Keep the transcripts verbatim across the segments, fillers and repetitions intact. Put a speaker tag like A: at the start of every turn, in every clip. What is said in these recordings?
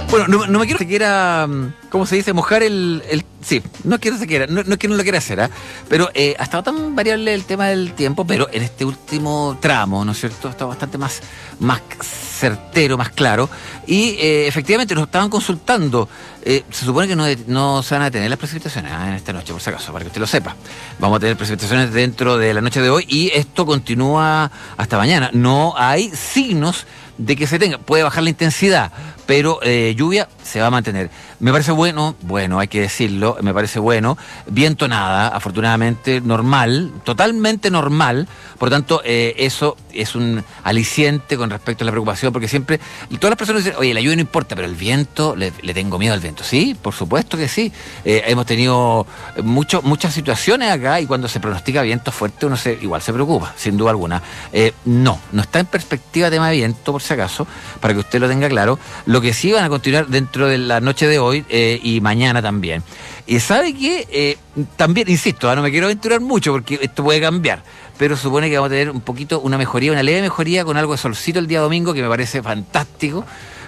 A: Bueno, no, no me quiero que quiera, ¿cómo se dice? Mojar el... el sí, no quiero que se quiera, no, no es que no lo quiera hacer, ¿eh? Pero eh, ha estado tan variable el tema del tiempo, pero en este último tramo, ¿no es cierto? Ha estado bastante más, más certero, más claro. Y eh, efectivamente nos estaban consultando. Eh, se supone que no, no se van a detener las precipitaciones ¿eh? en esta noche, por si acaso, para que usted lo sepa. Vamos a tener precipitaciones dentro de la noche de hoy y esto continúa hasta mañana. No hay signos de que se tenga. Puede bajar la intensidad, pero eh, lluvia se va a mantener. Me parece bueno, bueno, hay que decirlo, me parece bueno. Viento nada, afortunadamente normal, totalmente normal. Por lo tanto, eh, eso es un aliciente con respecto a la preocupación, porque siempre, todas las personas dicen, oye, la lluvia no importa, pero el viento, le, le tengo miedo al viento. Sí, por supuesto que sí. Eh, hemos tenido mucho, muchas situaciones acá y cuando se pronostica viento fuerte, uno se, igual se preocupa, sin duda alguna. Eh, no, no está en perspectiva tema de viento, por si acaso, para que usted lo tenga claro. Lo que sí van a continuar dentro de la noche de hoy eh, y mañana también. Y sabe que eh, también, insisto, ¿eh? no me quiero aventurar mucho porque esto puede cambiar, pero supone que vamos a tener un poquito una mejoría, una leve mejoría con algo de solcito el día domingo, que me parece fantástico,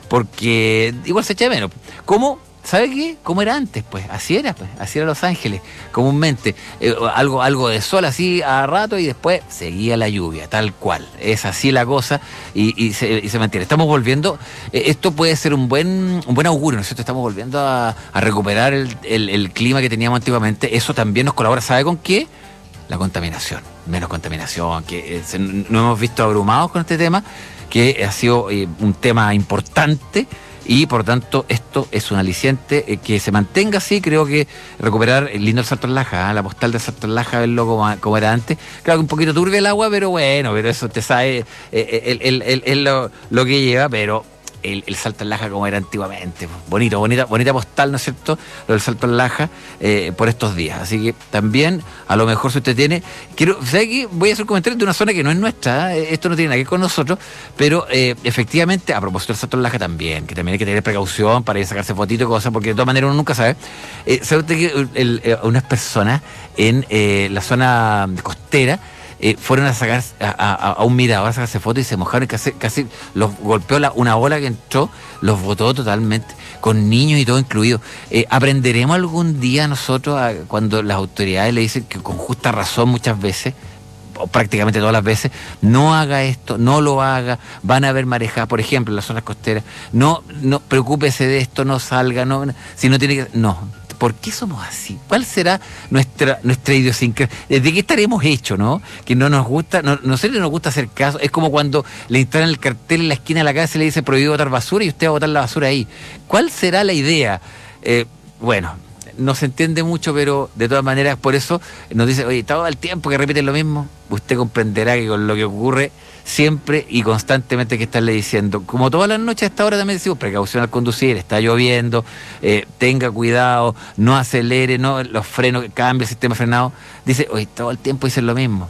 A: porque igual se echa de menos. ¿Cómo? ¿Sabe qué? ¿Cómo era antes? Pues así era, pues así era Los Ángeles, comúnmente. Eh, algo, algo de sol así a rato y después seguía la lluvia, tal cual. Es así la cosa y, y, se, y se mantiene. Estamos volviendo, eh, esto puede ser un buen, un buen augurio, ¿no es cierto? Estamos volviendo a, a recuperar el, el, el clima que teníamos antiguamente. Eso también nos colabora, ¿sabe con qué? La contaminación, menos contaminación, que eh, se, nos hemos visto abrumados con este tema, que ha sido eh, un tema importante. Y por tanto esto es un aliciente eh, que se mantenga así. Creo que recuperar el lindo el Salto en Laja, ¿eh? La postal del Salto en Laja, verlo como, como era antes. Claro que un poquito turbia el agua, pero bueno, pero eso te sabe eh, el, el, el, el, lo, lo que lleva, pero el, el Salto en Laja como era antiguamente. Bonito, bonita, bonita postal, ¿no es cierto? Lo del Salto en Laja eh, por estos días. Así que también, a lo mejor si usted tiene... quiero ¿sabe qué? Voy a hacer un comentario de una zona que no es nuestra, ¿eh? Esto no tiene nada que ver con nosotros, pero eh, efectivamente, a propósito del Salto en Laja también, que también hay que tener precaución para ir a sacarse fotitos y cosas, porque de todas maneras uno nunca sabe. Eh, ¿Sabe usted que el, el, eh, unas personas en eh, la zona costera Eh, fueron a sacar a, a, a un mirador a sacarse fotos y se mojaron y casi, casi los golpeó la, una ola que entró, los botó totalmente, con niños y todo incluido? Eh, ¿Aprenderemos algún día nosotros a, cuando las autoridades le dicen que con justa razón muchas veces, o prácticamente todas las veces, no haga esto, no lo haga, van a haber marejadas, por ejemplo, en las zonas costeras, no, no preocúpese de esto, no salga, no, si no tiene que... no. ¿Por qué somos así? ¿Cuál será nuestra nuestra idiosincrasia? ¿De qué estaremos hechos, no? Que no nos gusta, no, no sé si nos gusta hacer caso. Es como cuando le instalan el cartel en la esquina de la casa y le dice prohibido botar basura y usted va a botar la basura ahí. ¿Cuál será la idea? Eh, bueno, no se entiende mucho, pero de todas maneras por eso nos dice, oye, todo el tiempo que repiten lo mismo. Usted comprenderá que con lo que ocurre siempre y constantemente hay que estarle diciendo, como todas las noches a esta hora también decimos, precaución al conducir, está lloviendo, eh, tenga cuidado, no acelere, no los frenos, cambie el sistema de frenado. Dice, oye, todo el tiempo dicen lo mismo.